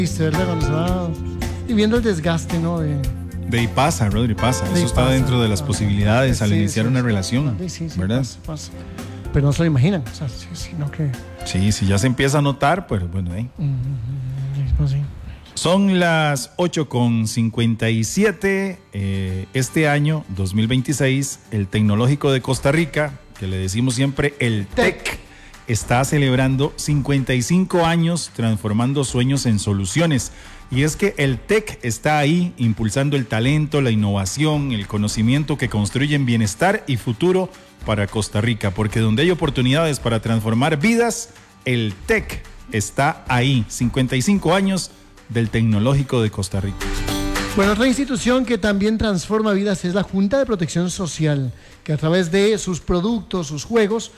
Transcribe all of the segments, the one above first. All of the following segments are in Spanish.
¿verdad? Cuando se va y viendo el desgaste, ¿no? Y pasa, Rodri, pasa. Eso está dentro de las posibilidades al iniciar una relación, ¿verdad? Pasa. Pero no se lo imaginan, o sea, sino que... Sí, si ya se empieza a notar, pues bueno, Pues sí. Son las 8:57. Este año, 2026, el Tecnológico de Costa Rica, que le decimos siempre el TEC, está celebrando 55 años transformando sueños en soluciones. Y es que el TEC está ahí impulsando el talento, la innovación, el conocimiento que construyen bienestar y futuro para Costa Rica. Porque donde hay oportunidades para transformar vidas, el TEC está ahí. 55 años del Tecnológico de Costa Rica. Bueno, otra institución que también transforma vidas es la Junta de Protección Social, que a través de sus productos, sus juegos,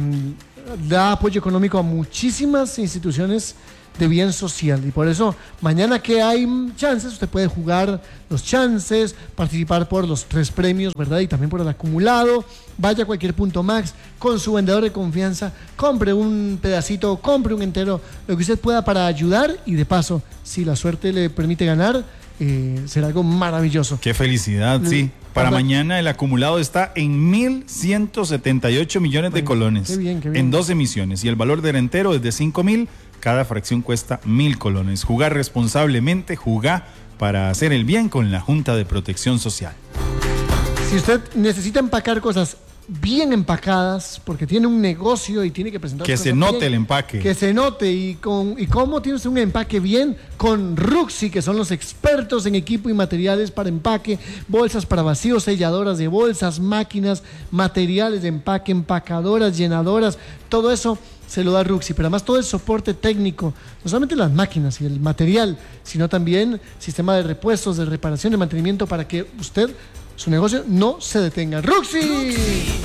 da apoyo económico a muchísimas instituciones de bien social. Y por eso, mañana que hay chances, usted puede jugar los chances, participar por los 3 premios, ¿verdad? Y también por el acumulado. Vaya a cualquier punto Max con su vendedor de confianza, compre un pedacito, compre un entero, lo que usted pueda para ayudar, y de paso, si la suerte le permite ganar, será algo maravilloso. Qué felicidad, sí. Para mañana el acumulado está en 1.178 millones de colones. Qué bien. En 2 emisiones, y el valor del entero es de 5.000. Cada fracción cuesta 1.000 colones. Jugar responsablemente, jugar para hacer el bien con la Junta de Protección Social. Si usted necesita empacar cosas bien empacadas, porque tiene un negocio y tiene que presentar que se note bien, el empaque. Que se note. ¿Y cómo tiene usted un empaque bien? Con Ruxy, que son los expertos en equipo y materiales para empaque, bolsas para vacíos, selladoras de bolsas, máquinas, materiales de empaque, empacadoras, llenadoras, todo eso se lo da Ruxy, pero además todo el soporte técnico, no solamente las máquinas y el material, sino también sistema de repuestos, de reparación, de mantenimiento, para que usted, su negocio, no se detenga. ¡Ruxy!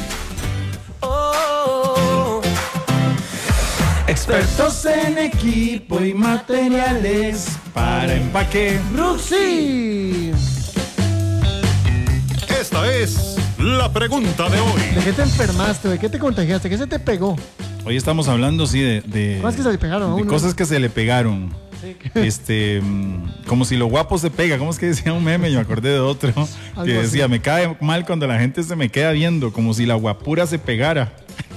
Expertos en equipo y materiales para empaque. ¡Ruxy! Esta es la pregunta de hoy. ¿De qué te enfermaste? ¿De qué te contagiaste? ¿Qué se te pegó? Hoy estamos hablando, sí, de cosas que se le pegaron a uno. De cosas que se le pegaron. Sí. Como si lo guapo se pega. ¿Cómo es que decía un meme? Yo me acordé de otro que decía, así. Me cae mal cuando la gente se me queda viendo, como si la guapura se pegara.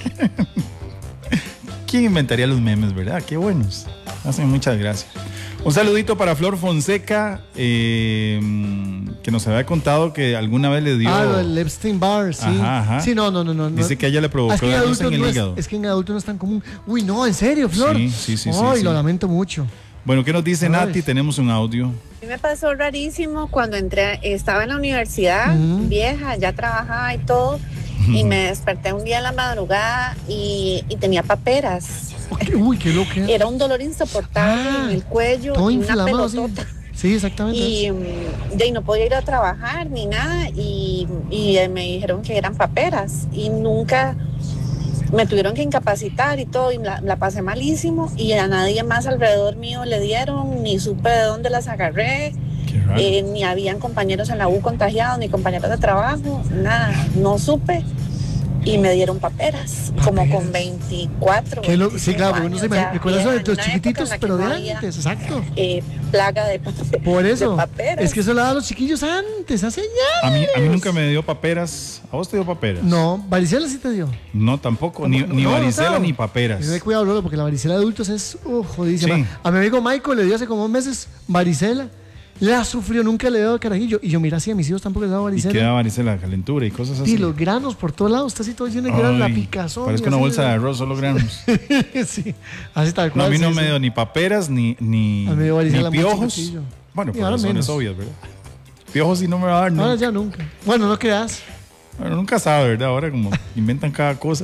¿Quién inventaría los memes, verdad? Qué buenos. Hacen muchas gracias. Un saludito para Flor Fonseca, que nos había contado que alguna vez le dio... el Epstein Barr, sí. Ajá. Sí, no. Dice que a ella le provocó daños en el hígado. Es que en adulto no es tan común. Uy, no, ¿en serio, Flor? Sí. Ay, lo lamento mucho. Bueno, ¿qué nos dice Nati? Tenemos un audio. A mí me pasó rarísimo cuando estaba en la universidad, vieja, ya trabajaba y todo, y me desperté un día en la madrugada y tenía paperas. Uy, qué loco. Era un dolor insoportable en el cuello, todo y una inflamado, pelotota. Sí, exactamente. Y no podía ir a trabajar ni nada, y me dijeron que eran paperas, y nunca me tuvieron que incapacitar y todo, y la pasé malísimo, y a nadie más alrededor mío le dieron, ni supe de dónde las agarré, ni habían compañeros en la U contagiados, ni compañeros de trabajo, nada, no supe. Y me dieron paperas, como con 24. Sí, claro, uno se imagina. ¿Recuerdas eso de los chiquititos, pero de antes? Exacto. Plaga de paperas. Por eso. Paperas. Es que eso lo daban los chiquillos antes, hace ya. A mí nunca me dio paperas. ¿A vos te dio paperas? No, varicela sí te dio. No, tampoco. Ni varicela claro. Ni paperas. Ten cuidado, Lolo, porque la varicela de adultos es jodidísima. Sí. A mi amigo Michael le dio hace como 2 meses varicela. La sufrió, nunca le dio carajillo. Y yo, mira, si a mis hijos tampoco les daba varicela. Y queda varicela, calentura y cosas así. Y los granos por todos lados, está así todo lleno de granos, la picazón. Parece una bolsa de arroz, solo granos. Sí, así tal cual. No, a mí no me dio ni paperas, ni piojos. Bueno, por razones obvias, ¿verdad? Piojos sí no me va a dar nunca. Ahora ya nunca. Bueno, no creas. Bueno, nunca sabe, ¿verdad? Ahora como inventan cada cosa.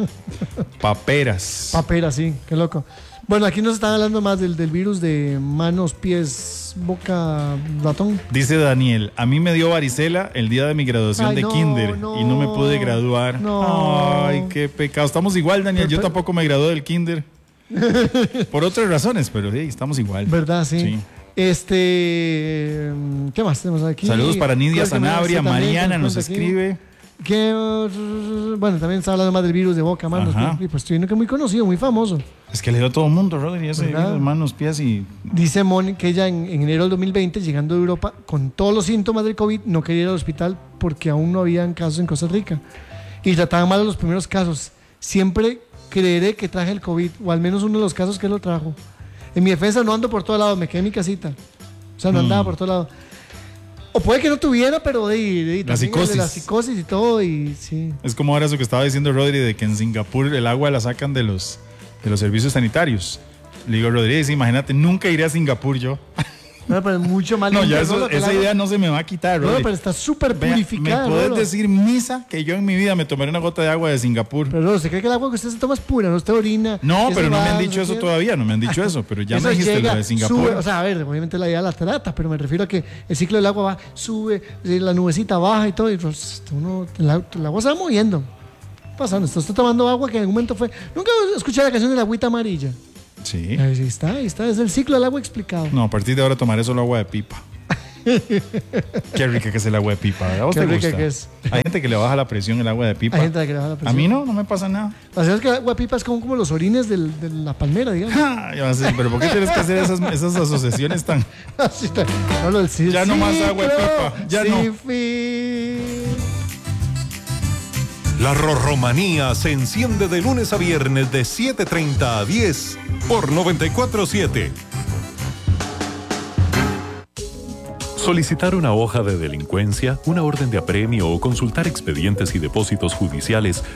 Paperas, sí, qué loco. Bueno, aquí nos están hablando más del virus de manos, pies, boca, ratón. Dice Daniel, a mí me dio varicela el día de mi graduación de kinder y no me pude graduar. Ay, qué pecado. Estamos igual, Daniel. Yo tampoco me gradué del kinder. Por otras razones, pero sí, estamos igual. ¿Verdad? Sí. ¿Qué más tenemos aquí? Saludos para Nidia Sanabria. Mariana nos escribe. Bueno, también está hablando más del virus de boca, manos. Pues estoy viendo que es muy conocido, muy famoso. Es que le dio a todo el mundo, Rodri, ese virus, manos, pies y... Dice Moni que ella en enero del 2020, llegando a Europa con todos los síntomas del COVID, no quería ir al hospital porque aún no habían casos en Costa Rica. Y trataban mal los primeros casos. Siempre creeré que traje el COVID, o al menos uno de los casos que lo trajo. En mi defensa no ando por todos lados, me quedé en mi casita. O sea, no andaba por todos lados. O puede que no tuviera, pero de la psicosis. De la psicosis y todo, y sí. Es como ahora eso que estaba diciendo Rodri, de que en Singapur el agua la sacan de los servicios sanitarios. Le digo, Rodri, imagínate, nunca iré a Singapur yo. No, pero es mucho más no, ya esa idea no se me va a quitar, Rodri. No, pero está súper purificada. ¿Me puedes decir misa que yo en mi vida me tomaré una gota de agua de Singapur? Pero no, ¿usted cree que el agua que usted se toma es pura? No, usted orina. No, pero no me han dicho eso todavía, no me han dicho eso. Pero ya me dijiste lo de Singapur. Sube, o sea, a ver, obviamente la idea la trata, pero me refiero a que el ciclo del agua va, sube, la nubecita baja y todo, y pues, el agua se va moviendo. Pasando, está tomando agua que en algún momento fue... ¿Nunca escuché la canción de la agüita amarilla? Sí. Ahí está, es el ciclo del agua explicado. No, a partir de ahora tomaré solo agua de pipa. Qué rica que es el agua de pipa, ¿verdad? ¿A vos te gusta? Que es. Hay gente que le baja la presión el agua de pipa. Hay gente que le baja la presión. A mí no me pasa nada. La verdad es que el agua de pipa es como los orines de la palmera, digamos. Pero ¿por qué tienes que hacer esas asociaciones tan...? No, lo del ya no más agua de pipa. Ya no. La Rorromanía se enciende de lunes a viernes de 7:30 a 10 por 94.7. Solicitar una hoja de delincuencia, una orden de apremio o consultar expedientes y depósitos judiciales